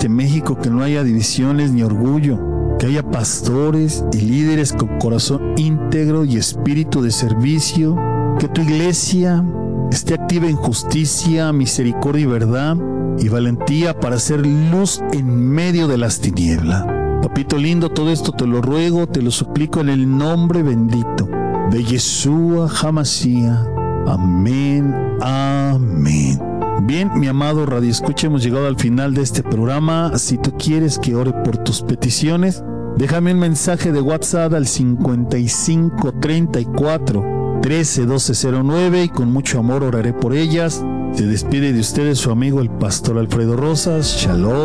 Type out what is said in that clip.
este México que no haya divisiones ni orgullo, que haya pastores y líderes con corazón íntegro y espíritu de servicio, que tu iglesia esté activa en justicia, misericordia y verdad, y valentía para hacer luz en medio de las tinieblas. Papito lindo, todo esto te lo ruego, te lo suplico en el nombre bendito de Yeshua HaMashiach. Amén, amén. Bien, mi amado radioescucha, hemos llegado al final de este programa. Si tú quieres que ore por tus peticiones, déjame un mensaje de WhatsApp al 5534 13 1209 y con mucho amor oraré por ellas. Se despide de ustedes su amigo el pastor Alfredo Rosas. Shalom.